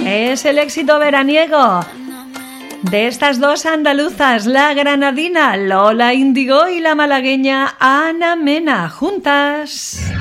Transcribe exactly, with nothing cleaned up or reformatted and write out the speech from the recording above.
Es el éxito veraniego de estas dos andaluzas, la granadina Lola Índigo y la malagueña Ana Mena, juntas.